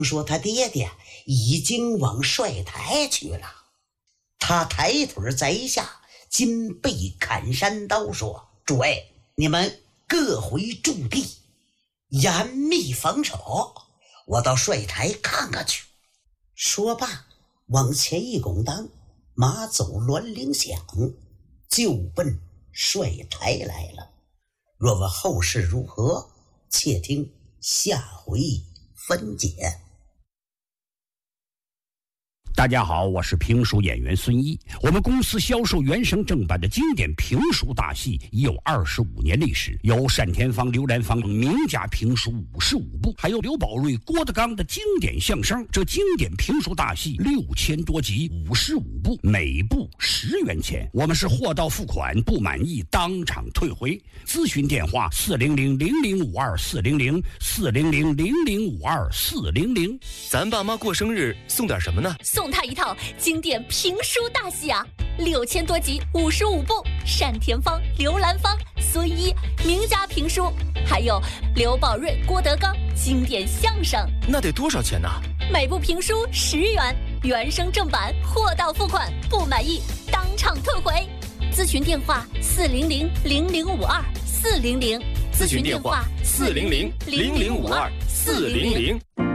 说他爹爹已经往帅台去了。他抬腿在下，金背砍山刀说：诸位，你们各回驻地，严密防守，我到帅台看看去。说罢往前一拱裆，马走銮铃响，就奔帅台来了。若问后事如何，且听下回分解。 大家好，我是评书演员孙一。我们公司销售原声正版的经典评书大戏已有25年历史，有单田芳、刘兰芳名家评书55部，还有刘宝瑞、郭德纲的经典相声。这经典评书大戏6000多集，55部，每部10元钱。我们是货到付款，不满意当场退回。咨询电话400-0052-400，400-0052-400。 咱爸妈过生日送点什么呢？ 送他一套经典评书大戏啊，6000多集，55部，单田芳、刘兰芳、孙一名家评书，还有刘宝瑞、郭德纲经典相声。 那得多少钱呢？ 每部评书10元，原声正版，货到付款，不满意当场退回。咨询电话400-0052-400， 咨询电话400-0052-400。